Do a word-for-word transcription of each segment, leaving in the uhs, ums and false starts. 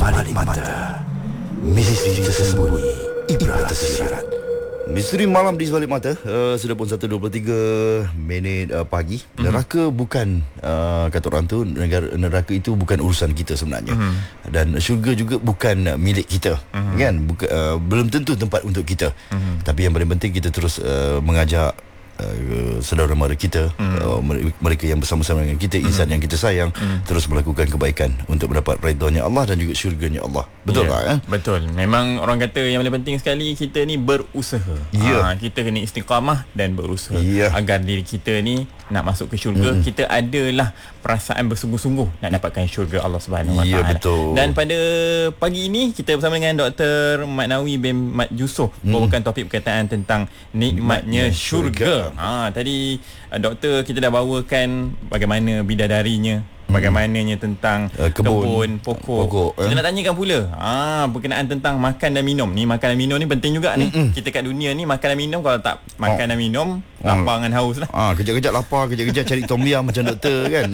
balik mata, misteri tersembunyi, ibrah tersirat. Misteri malam di sebalik mata. uh, Sudah pun satu dua puluh tiga minit uh, pagi. mm-hmm. Neraka bukan uh, kata orang tu, negara, neraka itu bukan urusan kita sebenarnya. mm-hmm. Dan syurga juga bukan uh, milik kita. mm-hmm. Kan Buka, uh, belum tentu tempat untuk kita. mm-hmm. Tapi yang paling penting kita terus uh, mengajak Uh, saudara mara kita, mm. uh, mereka yang bersama-sama dengan kita, insan mm. yang kita sayang, mm. terus melakukan kebaikan untuk mendapat redha-Nya Allah dan juga syurga-Nya Allah. Betul yeah, tak? Eh? Betul. Memang orang kata yang paling penting sekali kita ni berusaha. Yeah. Ha, kita kena istiqamah dan berusaha yeah. agar diri kita ni nak masuk ke syurga. mm. Kita adalah perasaan bersungguh-sungguh nak dapatkan syurga Allah Subhanahu Wa Taala. Yeah, betul. Dan pada pagi ini kita bersama dengan Doktor Mat Nawi bin Mat Yusof mm. membawakan topik perkataan tentang nikmatnya syurga. Ha, tadi uh, doktor kita dah bawakan bagaimana bidadarinya, hmm. bagaimananya tentang uh, kebun, kebun pokok. pokok eh? Kita nak tanyakan pula ha, berkenaan tentang makan dan minum. Ni makan dan minum ni penting juga ni. Mm-mm. Kita kat dunia ni makan dan minum, kalau tak makan oh. dan minum, lapar oh. dengan haus lah. Ah, kejap-kejap lapar, kejap-kejap cari tom yum macam doktor kan.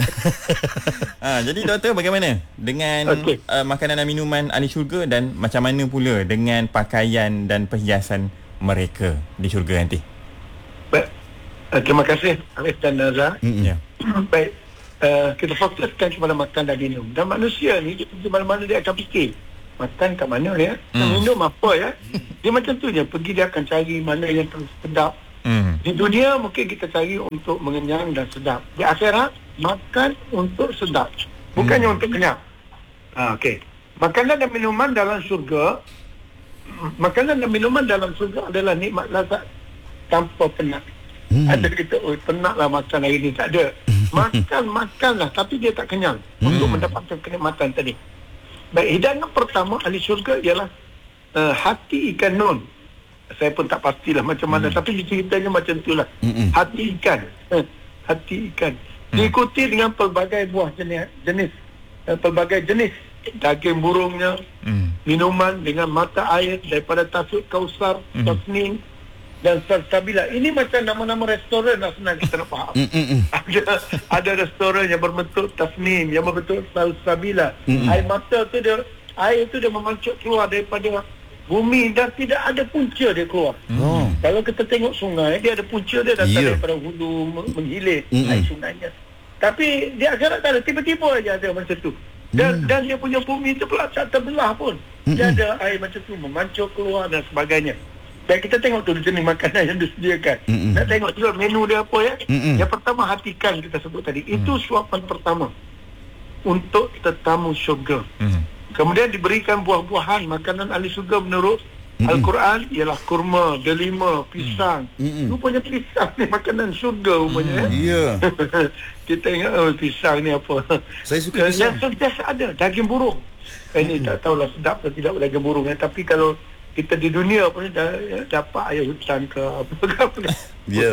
Ha, jadi doktor, bagaimana dengan okay. uh, makanan dan minuman ahli syurga, dan macam mana pula dengan pakaian dan perhiasan mereka di syurga nanti? Baik. Uh, terima kasih Arif dan Nazar. Mm-hmm. yeah. Baik, uh, kita fokuskan kepada makan dan minum. Dan manusia ni di mana-mana dia akan fikir makan kat mana ya, mm. minum apa ya. Dia macam tu je, pergi dia akan cari mana yang sedap. mm. Di dunia mungkin kita cari untuk mengenyang dan sedap. Di akhirat makan untuk sedap, bukannya mm. untuk kenyang. uh, Okey, makanan dan minuman dalam syurga, makanan dan minuman dalam syurga adalah nikmat lazat tanpa penat. Hmm. Ada kita, oh penatlah makan hari ni, tak ada. Makan, makanlah, tapi dia tak kenyang hmm. untuk mendapatkan kenikmatan tadi. Baik, hidangan pertama ahli syurga ialah uh, hati ikan nun. Saya pun tak pastilah macam mana, hmm. tapi ceritanya macam itulah. Hmm. Hati ikan, uh, hati ikan. Hmm. Diikuti dengan pelbagai buah jenis, jenis uh, pelbagai jenis daging burungnya, hmm. minuman dengan mata air daripada Tasuk Kausar, hmm. Tasnim dan Salsabila. Ini macam nama-nama restoran lah, senang kita nak faham. ada, ada restoran yang berbentuk Tasnim, yang berbentuk Salsabila. Mm-mm. Air mata tu dia, air tu dia memancuk keluar daripada bumi dan tidak ada punca dia keluar. Oh. Kalau kita tengok sungai, dia ada punca dia datang yeah. daripada hulu menghilir air sungainya. Tapi di akhirat tak ada, tiba-tiba aja ada macam tu. Dan, mm. dan dia punya bumi tu pula tak terbelah pun. Mm-mm. Dia ada air macam tu memancuk keluar dan sebagainya. Dan kita tengok tu jenis makanan yang disediakan. Mm-mm. Nak tengok juga menu dia apa ya. Mm-mm. Yang pertama hatikan kita sebut tadi. Mm. Itu suapan pertama untuk tetamu syurga. Mm. Kemudian diberikan buah-buahan, makanan ahli syurga menurut Mm-mm. Al-Quran ialah kurma, delima, pisang. Mm-mm. Rupanya pisang ni makanan syurga rupanya. Mm. Ya. Yeah. Kita ingat oh, pisang ni apa. Saya suka pisang. Yang sentiasa ada daging burung. Ini mm. tak tahulah sedap atau tidak daging burung ya. Tapi kalau kita di dunia pun dah dapat ayam hutan ke apa ke apa. Ya.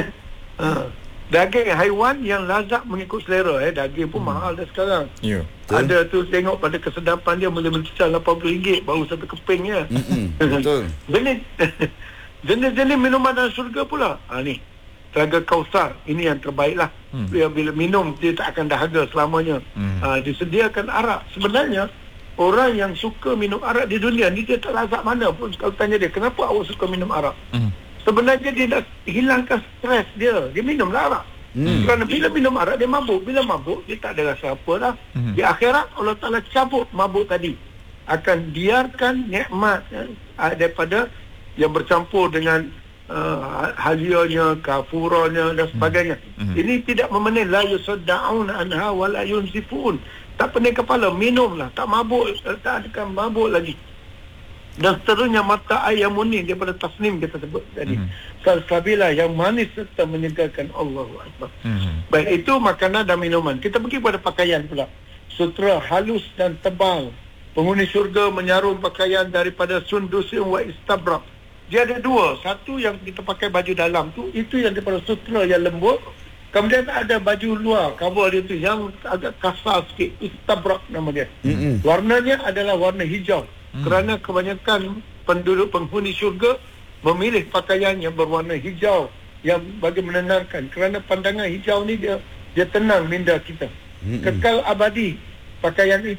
Ha. Daging haiwan yang lazat mengikut selera eh. Daging pun hmm. mahal dah sekarang. Ya. Ada tu tengok pada kesedapan dia boleh mencecah lapan puluh ringgit baru satu kepingnya. Hmm. Betul. Jenis jenis-jenis minuman dalam syurga pula. Ha ni. Telaga Kausar, ini yang terbaiklah. Hmm. Bila, bila minum dia tak akan dahaga selamanya. Hmm. Ha, disediakan arak. Sebenarnya orang yang suka minum arak di dunia ni, dia tak lazat mana pun. Kalau tanya dia, kenapa awak suka minum arak? Mm. Sebenarnya dia nak hilangkan stres dia. Dia minumlah arak. Mm. Kerana bila minum arak, dia mabuk. Bila mabuk, dia tak ada rasa apa dah. Mm. Di akhirat, Allah Ta'ala cabut mabuk tadi. Akan biarkan nikmat ya, daripada yang bercampur dengan uh, halianya, kafuranya dan sebagainya. Mm. Ini tidak memenuhi la yusadda'un anha wa la yunsifun. Tak pening kepala, minumlah, tak mabuk, tak akan mabuk lagi. Dan seterusnya mata air yang murni daripada Tasnim kita sebut tadi. Mm-hmm. Salsabila yang manis serta menyegarkan. Allahu Akbar. Mm-hmm. Baik, itu makanan dan minuman. Kita pergi pada pakaian pula. Sutra halus dan tebal. Penghuni syurga menyarum pakaian daripada sundusin wa istabrak. Dia ada dua. Satu yang kita pakai baju dalam tu, itu yang daripada sutra yang lembut. Kemudian ada baju luar, cover dia tu yang agak kasar sikit, istabrak nama dia. Mm-hmm. Warnanya adalah warna hijau. Mm. Kerana kebanyakan penduduk penghuni syurga memilih pakaian yang berwarna hijau yang bagi menenangkan. Kerana pandangan hijau ni dia dia tenang minda kita. Mm-hmm. Kekal abadi pakaian itu.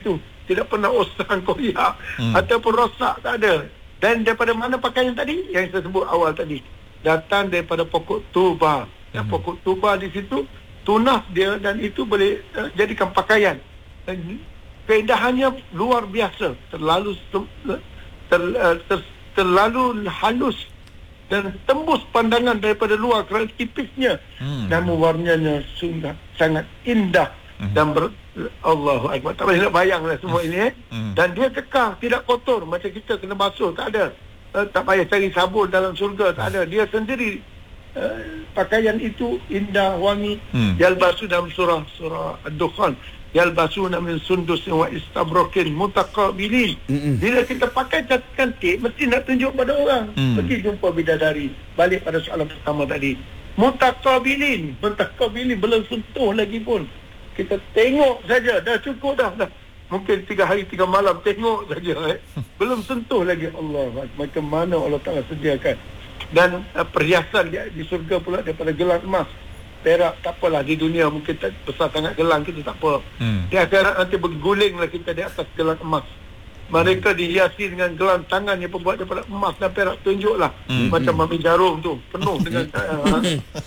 tidak pernah osang koyak hmm. ataupun rosak, tak ada. Dan daripada mana pakaian tadi yang saya sebut awal tadi, datang daripada pokok tuba. Ya, hmm. pokok tuba di situ tunas dia, dan itu boleh uh, jadikan pakaian. Dan keindahannya luar biasa, terlalu ter, ter, ter, terlalu halus dan tembus pandangan daripada luar kerana tipisnya. Hmm. Namun warnanya sungguh sangat indah. Hmm. Dan ber, Allahu Akbar, tak boleh nak bayanglah semua ini eh. Hmm. Dan dia kekal, tidak kotor macam kita kena basuh, tak ada. Uh, tak payah cari sabun dalam syurga, tak ada. Dia sendiri uh, pakaian itu indah, wangi. Hmm. Yalbasu dalam surah surah Ad-Dukhan, yalbasuna min sundusin wa istabrakin mutaqabilin. Mm-mm. Bila kita pakai cantik, mesti nak tunjuk pada orang. Mm. Pergi jumpa bidadari. Balik pada soalan pertama tadi, mutaqabilin, mutaqabilin, belum sentuh lagi pun. Kita tengok saja, dah cukup dah, dah. Mungkin tiga hari tiga malam tengok saja, eh. Belum sentuh lagi. Allah, macam mana Allah Ta'ala sediakan. Dan uh, perhiasan di, di surga pula daripada gelang emas, perak, tak apalah. Di dunia mungkin tak besar sangat gelang kita, tak apa. Hmm. Di akhirat nanti bergulinglah kita di atas gelang emas. Mereka dihiasi dengan gelang tangan yang terbuat daripada emas dan perak. Tunjuklah hmm. macam Mami Jarum tu, penuh dengan uh,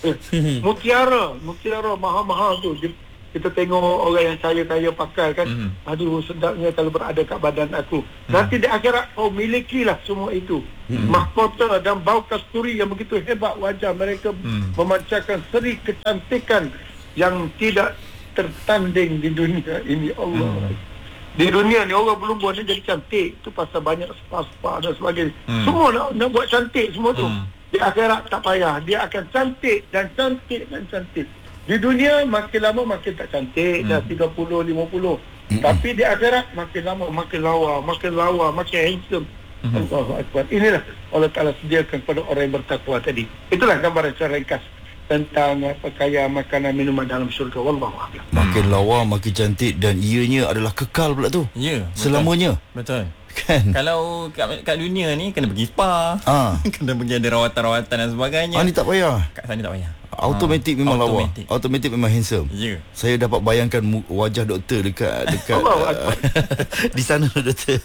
mutiara, mutiara mahal-mahal tu. Kita tengok orang yang kaya-kaya pakai kan, hmm. aduh sedapnya kalau berada kat badan aku. Hmm. Nanti di akhirat kau milikilah semua itu. Hmm. Mahkota dan bau kasturi yang begitu hebat wajah mereka, hmm. memancarkan seri kecantikan yang tidak tertanding di dunia ini. Allah. Hmm. Di dunia ni orang belum buat jadi cantik, tu pasal banyak spa-spa dan sebagainya. Hmm. Semua nak, nak buat cantik semua tu. Hmm. Di akhirat tak payah, dia akan cantik dan cantik dan cantik. Di dunia makin lama makin tak cantik, hmm. dah tiga puluh, lima puluh. Hmm. Tapi di akhirat makin lama makin lawa, makin lawa, makin handsome. Hmm. Allahu Akbar. Inilah Allah Ta'ala sediakan kepada orang yang bertakwa tadi. Itulah gambaran secara ringkas tentang pakaian, makanan, minuman dalam syurga. Wallahu a'lam. Makin lawa, makin cantik, dan ianya adalah kekal pula tu. Ya, betul. Selamanya. Betul. Kan? Kalau kat, kat dunia ni kena pergi spa, ha. Kena pergi ada rawatan-rawatan dan sebagainya. Ah, ni tak payah. Kat sana tak payah. Automatik ha. memang Automatic. lawa. Automatik memang handsome. Ya. Saya dapat bayangkan wajah doktor dekat dekat uh, di sana doktor.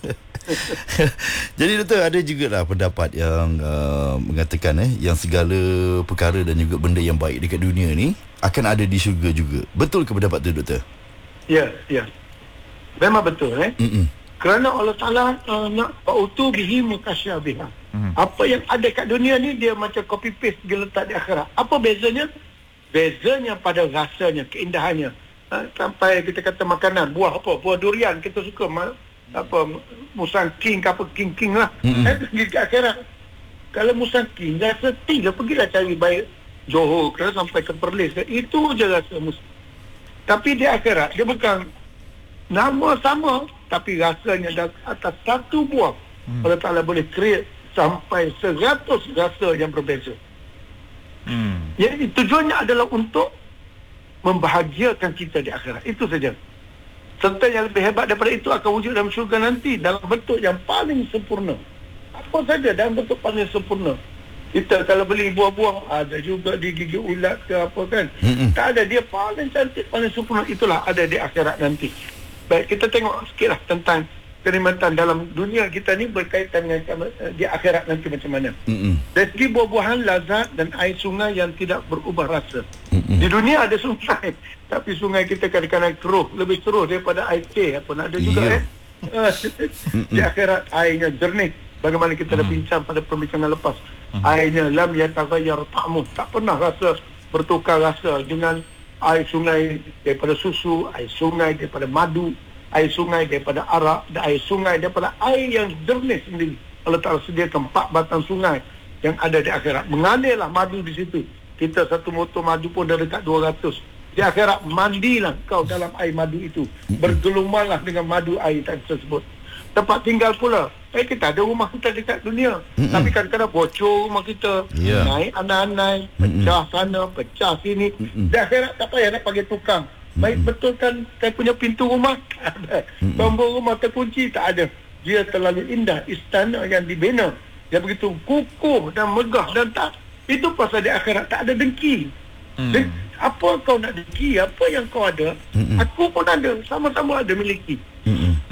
Jadi doktor, ada jugalah pendapat yang uh, mengatakan eh yang segala perkara dan juga benda yang baik dekat dunia ni akan ada di syurga juga. Betul ke pendapat tu doktor? Ya, ya. Memang betul eh. Mm-mm. Kerana Allah Ta'ala uh, nak ba'utu bihi mukasyabiha. Hmm. Apa yang ada kat dunia ni, dia macam copy paste dia letak di akhirat. Apa bezanya? Bezanya pada rasanya, keindahannya. Uh, sampai kita kata makanan, buah apa? Buah durian, kita suka ma- apa musang king ke apa, king-king lah. Hmm. Eh, pergi ke akhirat. Kalau musang king, rasa tinggal, pergilah cari baik Johor ke sampai ke Perlis. Itu je rasa musang. Tapi di akhirat, dia bukan nama sama, tapi rasanya dah atas satu buah. Hmm. Allah Ta'ala boleh create sampai seratus rasa yang berbeza. Hmm. Jadi tujuannya adalah untuk membahagiakan kita di akhirat. Itu saja. Serta yang lebih hebat daripada itu akan wujud dalam syurga nanti dalam bentuk yang paling sempurna. Apa saja dalam bentuk paling sempurna. Kita kalau beli buah-buah, ada juga di gigi ulat ke apa kan. Hmm. Tak ada, dia paling cantik, paling sempurna. Itulah ada di akhirat nanti. Baik, kita tengok sikitlah tentang kenikmatan dalam dunia kita ni berkaitan dengan uh, di akhirat nanti macam mana. Mm-mm. Dari segi buah-buahan, lazat dan air sungai yang tidak berubah rasa. Mm-mm. Di dunia ada sungai, tapi sungai kita kadang-kadang keruh, lebih keruh daripada air teh apa nak ada juga yeah. eh. Di akhirat airnya jernih. Bagaimana kita dah bincang pada perbincangan lepas. Mm. Airnya lam yataghayyar ta'muh, tak pernah rasa bertukar rasa dengan air sungai daripada susu, air sungai daripada madu, air sungai daripada arak, dan air sungai daripada air yang jernih sendiri. Allah Ta'ala sediakan empat batang sungai yang ada di akhirat. Mengalirlah madu di situ. Kita satu motor madu pun dah dekat dua ratus. Di akhirat mandilah kau dalam air madu itu. Bergelumarlah dengan madu air tersebut. Tempat tinggal pula. Eh, kita ada rumah kita dekat dunia. Mm-mm. Tapi kadang-kadang bocor rumah kita. Yeah. Naik anai-anai. Pecah Mm-mm. sana, pecah sini. Mm-mm. Di akhirat tak payah nak panggil tukang. Baik, betul kan saya punya pintu rumah? Tak ada. Tombol rumah terkunci? Tak ada. Dia terlalu indah. Istana yang dibina. Dia begitu kukuh dan megah dan tak. Itu pasal di akhirat tak ada dengki. Mm. Den- apa kau nak dengki? Apa yang kau ada? Mm-mm. Aku pun ada. Sama-sama ada miliki. Mm-mm.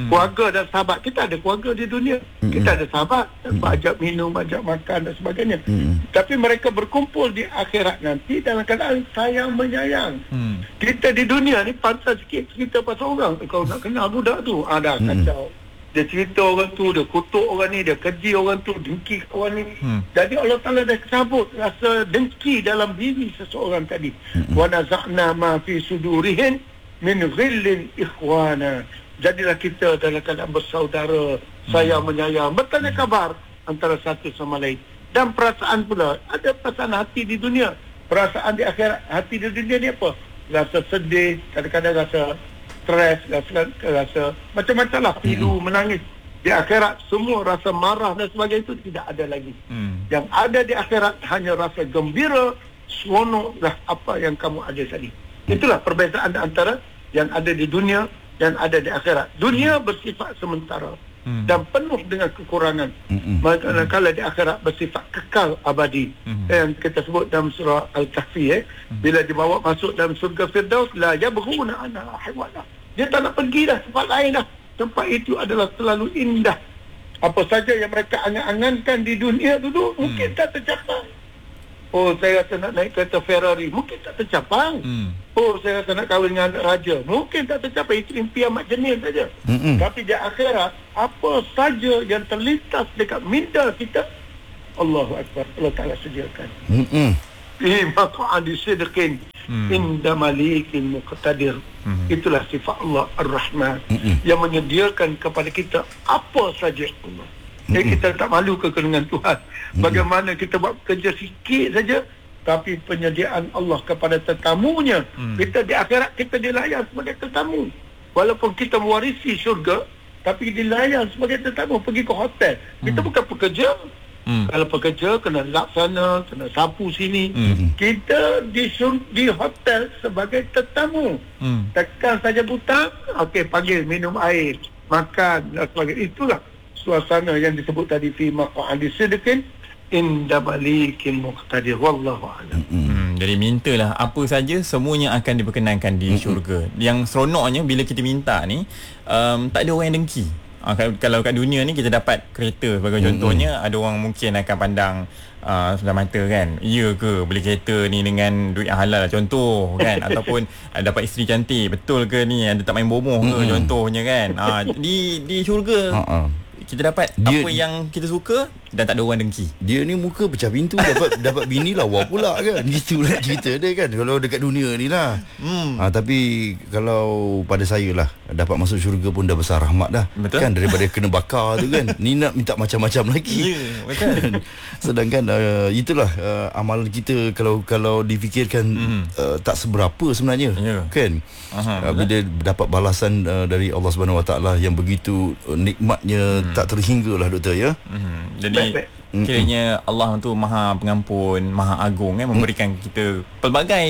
Hmm. Keluarga dan sahabat. Kita ada keluarga di dunia. Hmm. Kita ada sahabat. Hmm. Ajak minum, ajak makan dan sebagainya. Hmm. Tapi mereka berkumpul di akhirat nanti dalam keadaan sayang menyayang. Hmm. Kita di dunia ni pantas sikit cerita pasal orang. Kau nak kenal budak tu, ada hmm. kacau. Dia cerita orang tu, dia kutuk orang ni, dia keji orang tu, dengki orang ni. Hmm. Jadi Allah Ta'ala dah cabut rasa dengki dalam diri seseorang tadi. Hmm. Wa naza'na ma fi sudurihim min ghillin ikhwana. Jadilah kita dalam keadaan bersaudara, sayang menyayang, bertanya kabar antara satu sama lain. Dan perasaan pula, ada perasaan hati di dunia. Perasaan di akhirat, hati di dunia ni apa? Rasa sedih, kadang-kadang rasa stres, rasa, rasa macam-macam lah, pilu, hmm. menangis. Di akhirat, semua rasa marah dan sebagainya itu tidak ada lagi. Hmm. Yang ada di akhirat hanya rasa gembira, seronok dah apa yang kamu ada tadi. Itulah perbezaan antara yang ada di dunia dan ada di akhirat. Dunia bersifat sementara hmm. dan penuh dengan kekurangan. Hmm. Manakala di akhirat bersifat kekal abadi. Hmm. Yang kita sebut dalam surah Al-Kahfi, eh, hmm. bila dibawa masuk dalam surga Firdaus, la yabghuna anha hiwala. Dia tak nak pergi dah tempat lain dah. Tempat itu adalah terlalu indah. Apa saja yang mereka angan-angankan di dunia dulu hmm. mungkin tak tercapai. Oh, saya rasa nak naik kereta Ferrari, mungkin tak tercapai. Hmm. Oh, saya rasa nak kahwin dengan anak raja, mungkin tak tercapai. Itu impian mak jenis saja. Hmm. Tapi di akhirat, apa saja yang terlintas dekat minda kita, Allahu Akbar, Allah Ta'ala sediakan. Hmm. Fi maq'adi sidqin inda malikin muqtadir. Hmm. Itulah sifat Allah Ar-Rahman hmm. yang menyediakan kepada kita apa saja Allah. Jadi kita tak malu ke dengan Tuhan. Bagaimana kita buat kerja sikit saja, tapi penyediaan Allah kepada tetamunya. Hmm. Kita di akhirat kita dilayan sebagai tetamu. Walaupun kita mewarisi syurga, tapi dilayan sebagai tetamu. Pergi ke hotel, kita hmm. bukan pekerja. Hmm. Kalau pekerja kena laksana, kena sapu sini. Hmm. Kita di di hotel sebagai tetamu. Hmm. Tekan saja butang, okey, panggil minum air, makan dan sebagainya. Itulah suasana yang disebut tadi fi maq'adi sidqin inda malikin muqtadir. Wallahu a'lam. Hmm, jadi mintalah apa saja, semuanya akan diperkenankan di syurga. Yang seronoknya bila kita minta ni, um, tak ada orang yang dengki. Ha, kalau kat dunia ni kita dapat kereta sebagai contohnya, ada orang mungkin akan pandang uh, sebelah mata kan, ya ke beli kereta ni dengan duit yang halal contoh kan, ataupun uh, dapat isteri cantik, betul ke ni, ada tak main bomoh ke contohnya kan. Ha, di di syurga uh-uh. kita dapat dia, apa yang kita suka dan tak ada orang dengki. Dia ni muka pecah pintu dapat dapat bini lawa pula kan. Gitulah cerita dia kan kalau dekat dunia ni lah. Hmm. Ha, tapi kalau pada saya lah, dapat masuk syurga pun dah besar rahmat dah. Betul? Kan daripada kena bakar tu kan. Ni nak minta macam-macam lagi. Ya, betul. Sedangkan uh, itulah uh, amalan kita kalau kalau difikirkan hmm. uh, tak seberapa sebenarnya. Ya. Kan? Aha, uh, bila dapat balasan uh, dari Allah Subhanahu Wa Taala yang begitu uh, nikmatnya hmm. tak terhinggalah doktor ya. Hmm. Jadi kiranya Allah tu Maha Pengampun, Maha Agung kan, memberikan kita pelbagai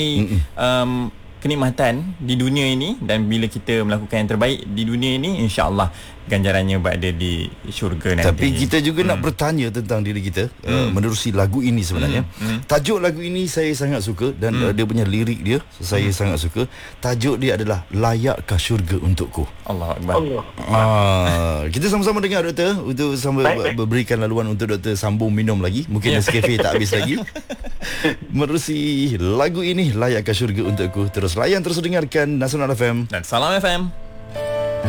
um, kenikmatan di dunia ini, dan bila kita melakukan yang terbaik di dunia ini, insya-Allah ganjarannya berada di syurga nanti. Tapi kita juga hmm. nak bertanya tentang diri kita hmm. uh, menerusi lagu ini sebenarnya. Hmm. Hmm. Tajuk lagu ini saya sangat suka dan hmm. uh, dia punya lirik dia saya hmm. sangat suka. Tajuk dia adalah Layakkah Syurga Untukku. Allah Akbar. Allah. Ah, kita sama-sama dengar doktor untuk sama baik, baik. berikan laluan untuk doktor sambung minum lagi. Mungkin yeah. Nescafe tak habis lagi. Menerusi lagu ini Layakkah Syurga Untukku. Terus layan, terus dengarkan Nasional F M dan Salam F M.